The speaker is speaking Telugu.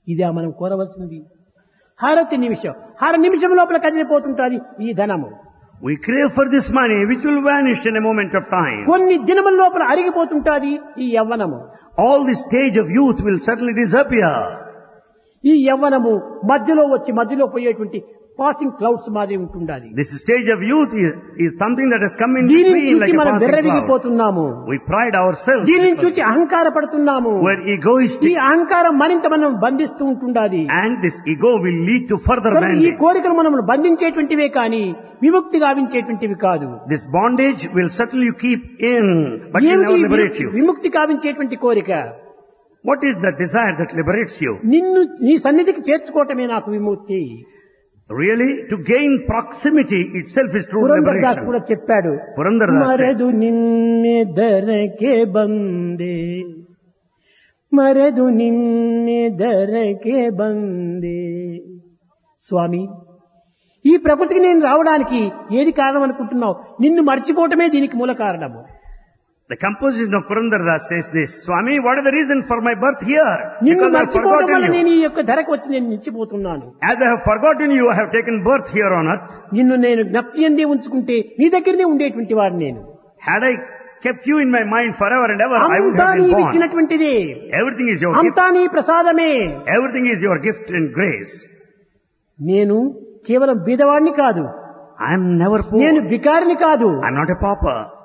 ఇదే మనం కోరవలసినది. హరతి నిమిషం, హర నిమిషం లోపల కదిలిపోతుంటుంది ఈ ధనము. We crave for this money which will vanish in a moment of time. కొన్ని దినముల లోపల అరిగిపోతుంటుంది ఈ యవ్వనము. All the stage of youth will suddenly disappear. ఈ యవ్వనము మధ్యలో వచ్చి మధ్యలో పోయేటువంటి పాసింగ్ క్లౌడ్స్ మాదిరి ఉంటుండాలి. This stage of youth is something that has come in దీనిని between like చూసి a మనం passing cloud. వెర్రవిగిపోతున్నాము. We pride ourselves. దీనిని చూసి అహంకార పడుతున్నాము. We're egoistic. ఈ అహంకారం మరింత మనం బంధిస్తూ ఉంటుండాలి. And this ego will lead to further ఈ bondage. కోరికలు మనం బంధించేటువంటివే కానీ విముక్తి గావించేటువంటివి కాదు. This bondage will certainly keep in, but will never liberate you. విముక్తి గావించేటువంటి కోరిక What is the desire that liberates you? నిన్ను నీ సన్నిధికి చేర్చుకోవటమే నాకు విముక్తి. Really, to gain proximity itself is true Purandar Das liberation. కూడా చెప్పాడు, Purandar Das said, మరదు నిన్నే దరకే బందే, మరదు నిన్నే దరకే బందే. స్వామి, ఈ ప్రకృతికి నేను రావడానికి ఏది కారణం అనుకుంటున్నావు? నిన్ను మర్చిపోవటమే దీనికి మూల కారణము. the composition of Purandar Das says this, Swami, what is the reason for my birth here? నిన్ను Because I have మర్చిపోవడం వల్ల forgotten నేను you. ఈ యొక్క ధరకు వచ్చి నేను నిలిచిపోతున్నాను. As I have forgotten you, I have taken birth here on earth. నిన్ను నేను జ్ఞప్తి ఎందే ఉంచుకుంటే నీ దగ్గరనే ఉండేటువంటి వాడు నేను. Had I kept you in my mind forever and ever, I would అంతా have been నీవు born. ఇచ్చినటువంటిదే, Everything is your gift. అంతా నీ ప్రసాదమే. Everything is your gift and grace. నేను కేవలం బీదవాడిని కాదు, I am never నేను poor. బికారిని కాదు, I am not a pauper.